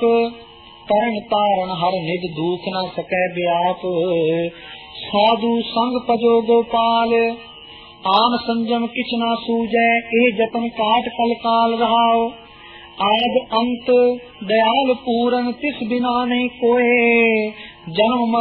ਆਪ, ਤਰਨ ਤਾਰਨ ਹਰ ਨਿਜ ਦੂਖ ਨ ਸਕੈ ਵਿਆਪ। ਸਾਧੂ ਸੰਗ ਭਜੋ ਗੋਪਾਲ, ਆਮ ਸੰਜਮ ਕਿਛ ਨਾ ਸੂਝੈ, ਇਹ ਜਤਨ ਕਾਟ ਕਲ ਕਾਲ ਰਹਾਓ। ਆਦ ਅੰਤ ਦਇਆਲ ਪੂਰਨ, ਤਿਸ ਬਿਨਾ ਨਹੀਂ ਕੋਏ, ਜਨਮ